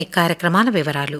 ఈ కార్యక్రమాల వివరాలు.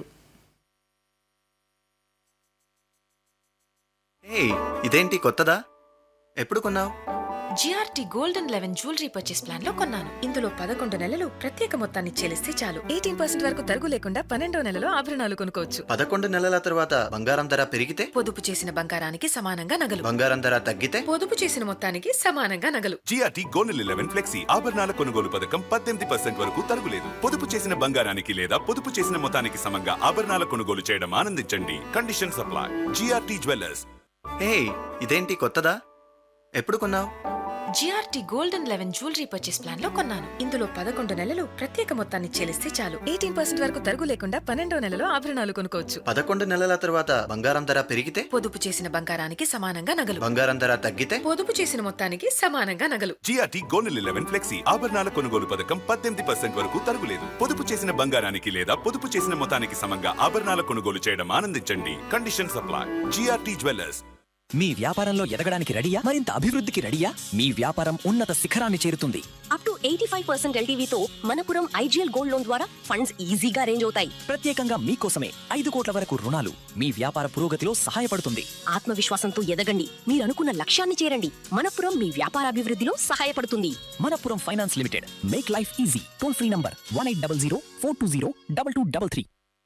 ఏయ్, ఇదేంటి కొత్తదా? ఎప్పుడు కొన్నావు? GRT gold and 11 jewellery purchase plan లో కొన్నాను. ఇందులో 11 నెలలు ప్రత్యేక మొత్తాన్ని చెల్లిస్తే చాలు 18% వరకు తరుగు లేకుండా 12వ నెలలో ఆభరణాలు కొనుక్కోవచ్చు. 11 నెలల తర్వాత బంగారం ధర పెరిగితే? పొదుపు చేసిన బంగారానికి సమానంగా నగలు. బంగారం ధర తగ్గితే? పొదుపు చేసిన మొత్తానికి సమానంగా నగలు. జిఆర్టీ గోల్డ్ 11 ఫ్లెక్సీ ఆభరణాల కొనుగోలు పథకం 18% వరకు తరుగులేదు. పొదుపు చేసిన బంగారానికి లేదా పొదుపు చేసిన మొత్తానికి సమంగా ఆభరణాల కొనుగోలు చేయడం ఆనందించండి. Condition supply. GRT jewellers. ఏయ్, ఇదేంటి కొత్తదా? ఎప్పుడు కొన్నావు? GRT gold and 11 jewellery purchase plan లో కొన్నాను. ఇందులో 11 నెలలు ప్రత్యేక మొత్తాన్ని చెల్లిస్తే చాలు 18% వరకు తరుగు లేకుండా 12వ నెలలో ఆభరణాలు కొనుక్కోవచ్చు. 11 నెలల తర్వాత బంగారం ధర పెరిగితే? పొదుపు చేసిన బంగారానికి సమానంగా నగలు. బంగారం ధర తగ్గితే? పొదుపు చేసిన మొత్తానికి సమానంగా నగలు. జిఆర్టీ గోల్డ్ 11 ఫ్లెక్సీ ఆభరణాల కొనుగోలు పథకం 18% వరకు తరుగులేదు. పొదుపు చేసిన బంగారానికి లేదా పొదుపు చేసిన మొత్తానికి సమంగా ఆభరణాల కొనుగోలు చేయడం ఆనందించండి. Condition supply. GRT jewellers. మీ వ్యాపారంలో ఎదగడానికి రెడీయా? మరింత అభివృద్ధికి రెడీయా? మీ వ్యాపారం ఉన్నత శిఖరాన్ని చేరుతుంది. Up to 85% ఎల్టీవీతో Manappuram IGL gold loan ద్వారా ఫండ్స్ ఈజీగా రేంజ్ అవుతాయి. ప్రత్యేకంగా మీకోసమే 5 కోట్ల వరకు రుణాలు మీ వ్యాపార పురోగతిలో సహాయపడుతుంది. ఆత్మవిశ్వాసంతో ఎదగండి, మీరు అనుకున్న లక్ష్యాన్ని చేరండి. మనపురం మీ వ్యాపారాభివృద్ధిలో సహాయపడుతుంది. Manappuram finance limited. Make life easy. Toll free number 1800 420 2233.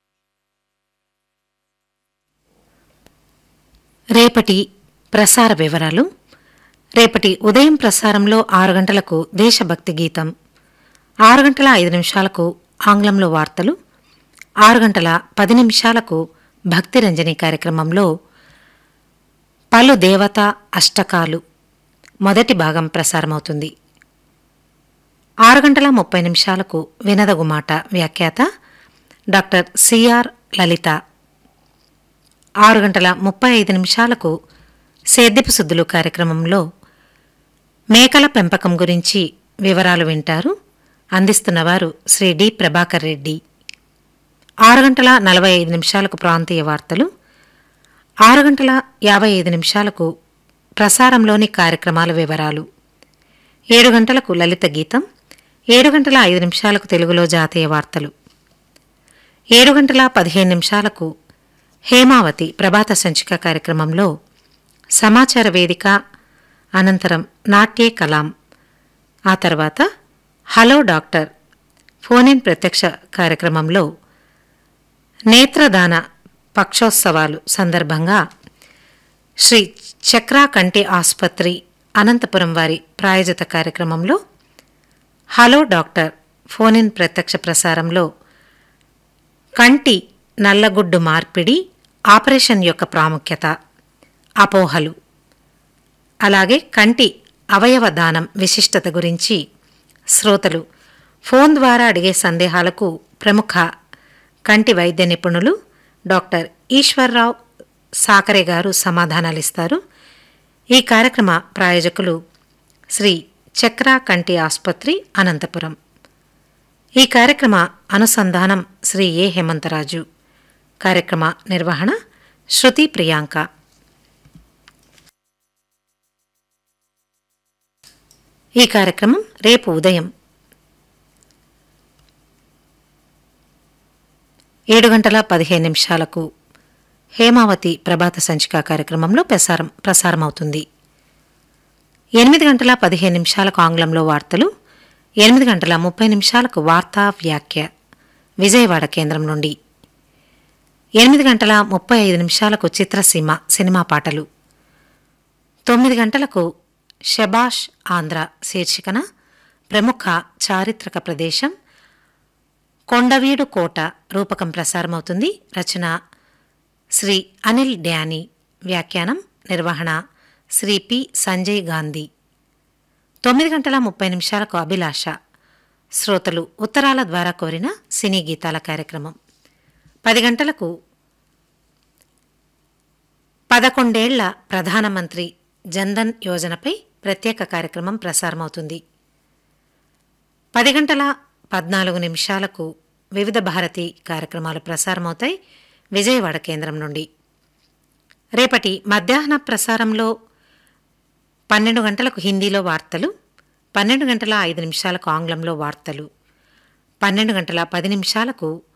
రేపటి ప్రసార వివరాలు. రేపటి ఉదయం ప్రసారంలో 6 గంటలకు దేశభక్తి గీతం, 6 గంటల 5 నిమిషాలకు ఆంగ్లంలో వార్తలు, 6 గంటల 10 నిమిషాలకు భక్తి రంజని కార్యక్రమంలో పలు దేవతా అష్టకాలు మొదటి భాగం ప్రసారమవుతుంది. 6 గంటల 30 నిమిషాలకు వినదగుమాట వ్యాఖ్యాత డాక్టర్ సిఆర్ లలిత. 6 గంటల 35 నిమిషాలకు సేద్యపు సుద్దులు కార్యక్రమంలో మేకల పెంపకం గురించి వివరాలు వింటారు. అందిస్తున్నవారు శ్రీ డి ప్రభాకర్ రెడ్డి. 6 గంటల 45 నిమిషాలకు ప్రాంతీయ వార్తలు, 6 గంటల 55 నిమిషాలకు ప్రసారంలోని కార్యక్రమాల వివరాలు, 7 గంటలకు లలిత గీతం, 7 గంటల 5 నిమిషాలకు తెలుగులో జాతీయ వార్తలు, 7 గంటల 15 నిమిషాలకు హేమావతి ప్రభాత సంచిక కార్యక్రమంలో సమాచార వేదిక, అనంతరం నాట్యే కలాం, ఆ తర్వాత హలో డాక్టర్ ఫోన్ ఇన్ ప్రత్యక్ష కార్యక్రమంలో నేత్రదాన పక్షోత్సవాలు సందర్భంగా శ్రీ చక్రా కంటి ఆసుపత్రి అనంతపురం వారి ప్రాయోజిత కార్యక్రమంలో హలో డాక్టర్ ఫోన్ ఇన్ ప్రత్యక్ష ప్రసారంలో కంటి నల్లగుడ్డు మార్పిడి ఆపరేషన్ యొక్క ప్రాముఖ్యత, అపోహలు, అలాగే కంటి అవయవ దానం విశిష్టత గురించి శ్రోతలు ఫోన్ ద్వారా అడిగే సందేహాలకు ప్రముఖ కంటి వైద్య నిపుణులు డాక్టర్ ఈశ్వర్రావు సాకరే గారు సమాధానాలిస్తారు. ఈ కార్యక్రమ ప్రాయోజకులు శ్రీ చక్రా కంటి ఆసుపత్రి అనంతపురం. ఈ కార్యక్రమ అనుసంధానం శ్రీ ఏ హేమంతరాజు. కార్యక్రమ నిర్వహణ శృతి ప్రియాంక. ఈ కార్యక్రమం రేపు ఉదయం 7 గంటల 15 నిమిషాలకు హేమావతి ప్రభాత సంచిక కార్యక్రమంలో ప్రసారమవుతుంది. 8 గంటల 15 నిమిషాలకు ఆంగ్లంలో వార్తలు, 8 గంటల 30 నిమిషాలకు వార్తా వ్యాఖ్య విజయవాడ కేంద్రం నుండి, 8 గంటల 35 నిమిషాలకు చిత్రసీమ సినిమా పాటలు, 9 గంటలకు షబాష్ ఆంధ్ర శీర్షికన ప్రముఖ చారిత్రక ప్రదేశం కొండవీడు కోట రూపకం ప్రసారమవుతుంది. రచన శ్రీ అనిల్ డ్యానీ, వ్యాఖ్యానం నిర్వహణ శ్రీ పి సంజయ్ గాంధీ. 9 గంటల 30 నిమిషాలకు అభిలాష, శ్రోతలు ఉత్తరాల ద్వారా కోరిన సినీ గీతాల కార్యక్రమం. 10 గంటలకు 11 ఏళ్ల ప్రధానమంత్రి జన్ధన్ యోజనపై ప్రత్యేక కార్యక్రమం ప్రసారమవుతుంది. 10 గంటల 14 నిమిషాలకు వివిధ భారతి కార్యక్రమాలు ప్రసారమవుతాయి విజయవాడ కేంద్రం నుండి. రేపటి మధ్యాహ్న ప్రసారంలో 12 గంటలకు హిందీలో వార్తలు, 12 గంటల 5 నిమిషాలకు ఆంగ్లంలో వార్తలు, 12 గంటల 10 నిమిషాలకు